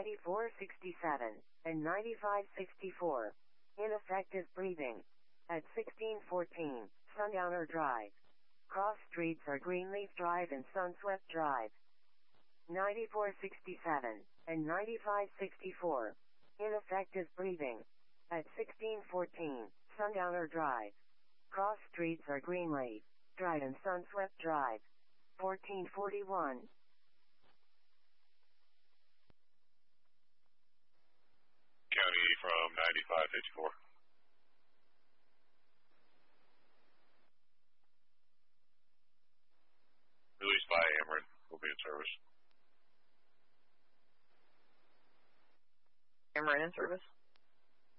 9467 and 9564. Ineffective breathing. At 1614, Sundowner Drive. Cross streets are Greenleaf Drive and Sunswept Drive. 9467 and 9564. Ineffective breathing. At 1614, Sundowner Drive. Cross streets are Greenleaf Drive and Sunswept Drive. 1441. County from 9554. Released by Ameren. Will be in service. Ameren in service.